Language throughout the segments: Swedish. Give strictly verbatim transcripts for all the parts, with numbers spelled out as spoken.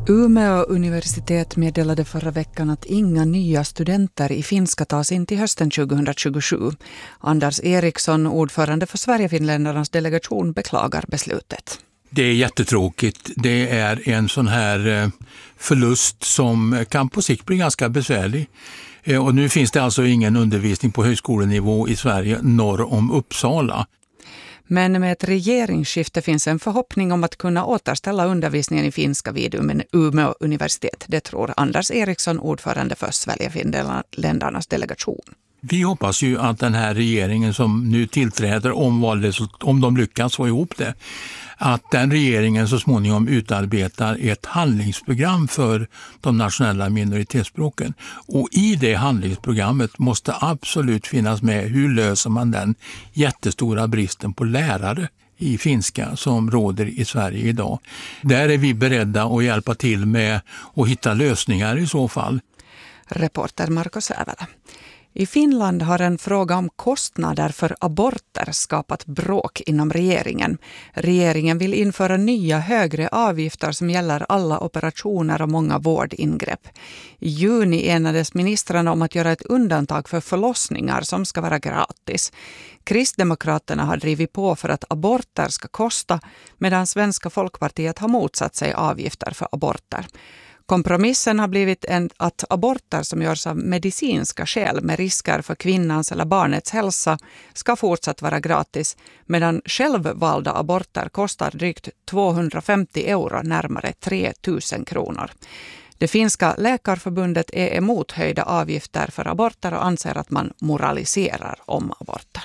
Umeå universitet meddelade förra veckan att inga nya studenter i finska tas in till hösten tjugohundratjugosju. Anders Eriksson, ordförande för Sverigefinländarnas delegation, beklagar beslutet. Det är jättetråkigt. Det är en sån här förlust som kan på sikt bli ganska besvärlig. Och nu finns det alltså ingen undervisning på högskolenivå i Sverige norr om Uppsala. Men med ett regeringsskifte finns en förhoppning om att kunna återställa undervisningen i finska vid Umeå universitet. Det tror Anders Eriksson, ordförande för Sverigefinländarnas delegation. Vi hoppas ju att den här regeringen som nu tillträder, om, valresult- om de lyckas få ihop det, att den regeringen så småningom utarbetar ett handlingsprogram för de nationella minoritetsspråken. Och i det handlingsprogrammet måste absolut finnas med hur löser man den jättestora bristen på lärare i finska som råder i Sverige idag. Där är vi beredda att hjälpa till med att hitta lösningar i så fall. Reporter Marko Sävelä. I Finland har en fråga om kostnader för aborter skapat bråk inom regeringen. Regeringen vill införa nya högre avgifter som gäller alla operationer och många vårdingrepp. I juni enades ministrarna om att göra ett undantag för förlossningar som ska vara gratis. Kristdemokraterna har drivit på för att aborter ska kosta, medan Svenska Folkpartiet har motsatt sig avgifter för aborter. Kompromissen har blivit en, att aborter som görs av medicinska skäl med risker för kvinnans eller barnets hälsa ska fortsatt vara gratis, medan självvalda aborter kostar drygt tvåhundrafemtio euro, närmare tre tusen kronor. Det finska läkarförbundet är emot höjda avgifter för aborter och anser att man moraliserar om aborter.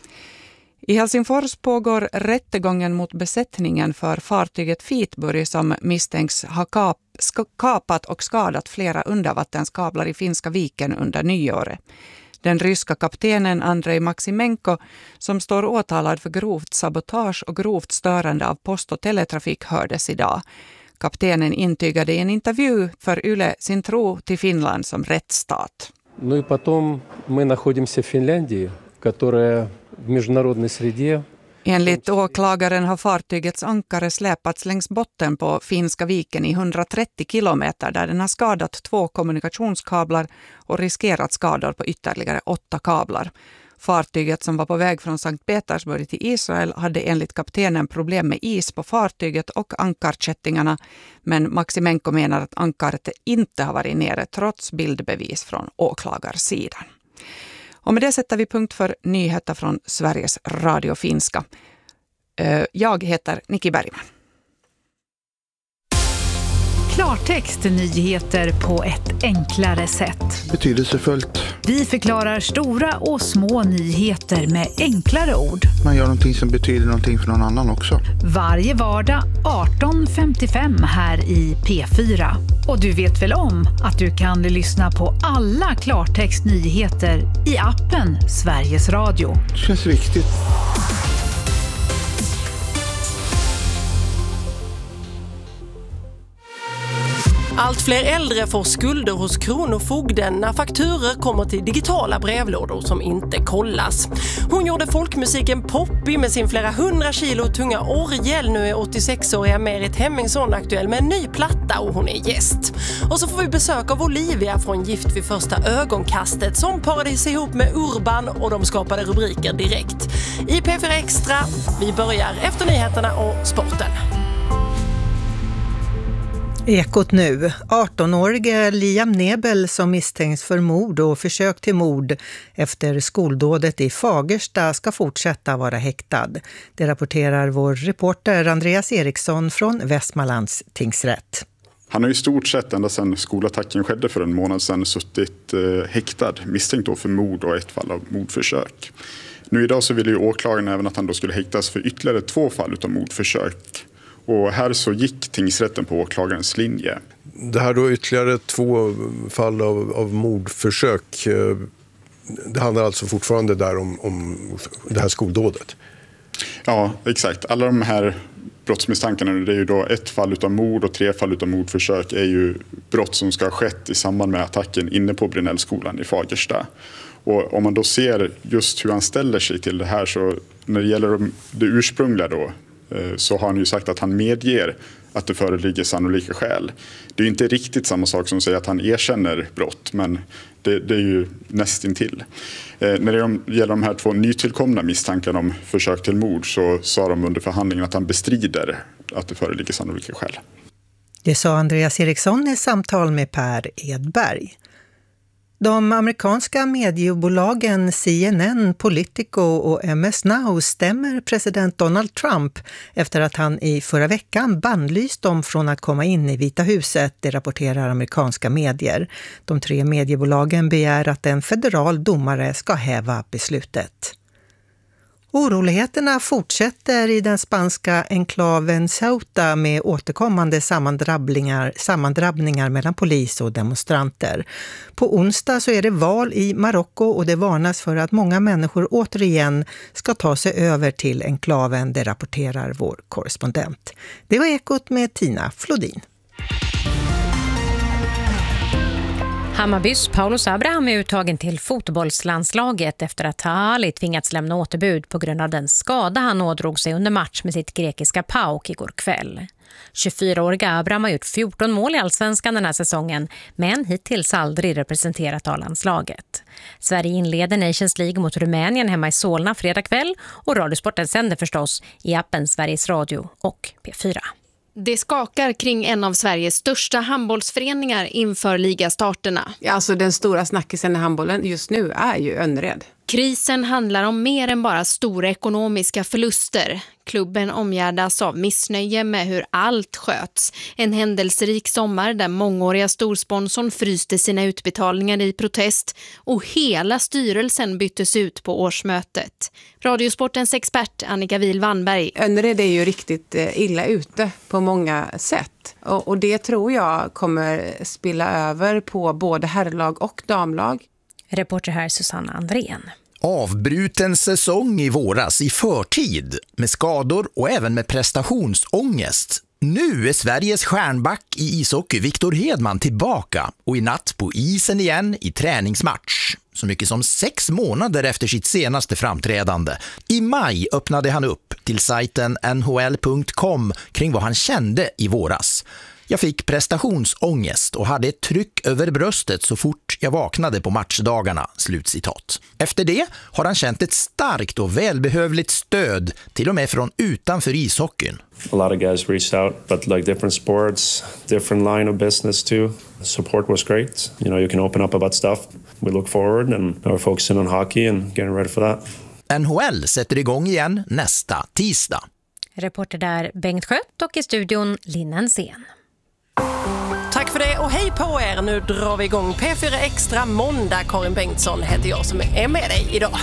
I Helsingfors pågår rättegången mot besättningen för fartyget Fitburi som misstänks ha kap, kapat och skadat flera undervattenskablar i Finska viken under nyåret. Den ryska kaptenen Andrei Maximenko, som står åtalad för grovt sabotage och grovt störande av post- och teletrafik, hördes idag. Kaptenen intygade i en intervju för Yle sin tro till Finland som rättsstat. Ну и потом мы находимся в Финляндии, которая в международной среде. Enligt åklagaren har fartygets ankare släpats längs botten på Finska viken i hundratrettio kilometer där den har skadat två kommunikationskablar och riskerat skador på ytterligare åtta kablar. Fartyget som var på väg från Sankt Petersburg till Israel hade enligt kaptenen problem med is på fartyget och ankarkättingarna, men Maximenko menar att ankaret inte har varit nere trots bildbevis från åklagarsidan. Och med det sätter vi punkt för nyheter från Sveriges Radio Finska. Jag heter Nikki Bergman. Klartext nyheter på ett enklare sätt. Betydelsefullt. Vi förklarar stora och små nyheter med enklare ord. Man gör någonting som betyder någonting för någon annan också. Varje vardag arton femtiofem här i P fyra. Och du vet väl om att du kan lyssna på alla Klartext nyheter i appen Sveriges Radio. Det känns viktigt. Allt fler äldre får skulder hos Kronofogden när fakturer kommer till digitala brevlådor som inte kollas. Hon gjorde folkmusiken poppig med sin flera hundra kilo tunga orgel. Nu är åttiosex-åriga Merit Hemmingsson aktuell med en ny platta och hon är gäst. Och så får vi besök av Olivia från Gift vid första ögonkastet som parades ihop med Urban och de skapade rubriker direkt. I P fyra Extra, vi börjar efter nyheterna och sporten. Ekot nu. arton-årige Liam Nebel som misstänks för mord och försök till mord efter skoldådet i Fagersta ska fortsätta vara häktad. Det rapporterar vår reporter Andreas Eriksson från Västmanlands tingsrätt. Han har i stort sett ända sedan skolattacken skedde för en månad sedan suttit eh, häktad, misstänkt då för mord och ett fall av mordförsök. Nu idag så ville ju åklagaren även att han då skulle häktas för ytterligare två fall av mordförsök. Och här så gick tingsrätten på åklagarens linje. Det här då ytterligare två fall av, av mordförsök. Det handlar alltså fortfarande där om, om det här skoldådet. Ja, exakt. Alla de här brottsmisstankarna, det är ju då ett fall av mord och tre fall av mordförsök är ju brott som ska ha skett i samband med attacken inne på Brynällskolan i Fagersta. Och om man då ser just hur han ställer sig till det här, så när det gäller det ursprungliga då, så har han ju sagt att han medger att det föreligger sannolika skäl. Det är ju inte riktigt samma sak som att säga att han erkänner brott, men det, det är ju nästintill. Eh, när det gäller de här två nytillkomna misstankarna om försök till mord så sa de under förhandlingen att han bestrider att det föreligger sannolika skäl. Det sa Andreas Eriksson i samtal med Per Edberg. De amerikanska mediebolagen C N N, Politico och M S Now stämmer president Donald Trump efter att han i förra veckan bannlyst dem från att komma in i Vita huset, det rapporterar amerikanska medier. De tre mediebolagen begär att en federal domare ska häva beslutet. Oroligheterna fortsätter i den spanska enklaven Ceuta med återkommande sammandrabbningar, sammandrabbningar mellan polis och demonstranter. På onsdag så är det val i Marocko och det varnas för att många människor återigen ska ta sig över till enklaven, det rapporterar vår korrespondent. Det var Ekot med Tina Flodin. Hammarbys Paulus Abraham är uttagen till fotbollslandslaget efter att Ali tvingats lämna återbud på grund av den skada han ådrog sig under match med sitt grekiska P A O K igår kväll. tjugofyraåriga Abraham har gjort fjorton mål i Allsvenskan den här säsongen, men hittills aldrig representerat A-landslaget. Sverige inleder Nations League mot Rumänien hemma i Solna fredag kväll och Radiosporten sänder förstås i appen Sveriges Radio och P fyra. Det skakar kring en av Sveriges största handbollsföreningar inför ligastarterna. Alltså den stora snackisen i handbollen just nu är ju Önnered. Krisen handlar om mer än bara stora ekonomiska förluster. Klubben omgärdas av missnöje med hur allt sköts. En händelserik sommar där mångåriga storsponsorn fryste sina utbetalningar i protest och hela styrelsen byttes ut på årsmötet. Radiosportens expert Annika Wihl-Wannberg. Önnered är ju riktigt illa ute på många sätt. Och, och det tror jag kommer spilla över på både herrlag och damlag. Reporter här Susanna Andrén. Avbruten säsong i våras i förtid med skador och även med prestationsångest. Nu är Sveriges stjärnback i ishockey Victor Hedman tillbaka och i natt på isen igen i träningsmatch. Så mycket som sex månader efter sitt senaste framträdande. I maj öppnade han upp till sajten N H L punkt com kring vad han kände i våras. Jag fick prestationsångest och hade ett tryck över bröstet så fort jag vaknade på matchdagarna, slutcitat. Efter det har han känt ett starkt och välbehövligt stöd, till och med från utanför ishockeyn. A lot of guys reached out, but like different sports, different line of business too. Support was great. You know, you can open up about stuff. We look forward and we're focusing on hockey and getting ready for that. N H L sätter igång igen nästa tisdag. Reporter där Bengt Skött och i studion Linnen Sen. Tack för det och hej på er. Nu drar vi igång P fyra Extra måndag. Karin Bengtsson heter jag som är med dig idag.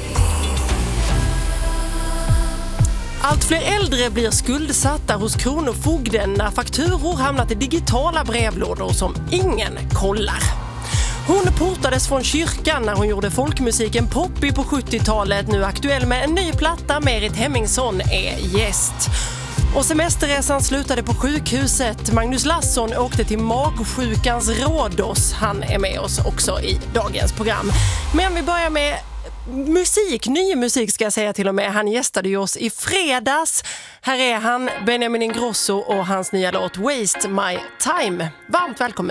Allt fler äldre blir skuldsatta hos Kronofogden när fakturor hamnat i digitala brevlådor som ingen kollar. Hon portades från kyrkan när hon gjorde folkmusiken Poppy på sjuttiotalet. Nu aktuell med en ny platta. Merit Hemmingsson är gäst. Och semesterresan slutade på sjukhuset. Magnus Lasson åkte till magsjukans Rhodos. Han är med oss också i dagens program. Men vi börjar med musik, ny musik ska jag säga till och med. Han gästade ju oss i fredags. Här är han, Benjamin Ingrosso och hans nya låt Waste My Time. Varmt välkommen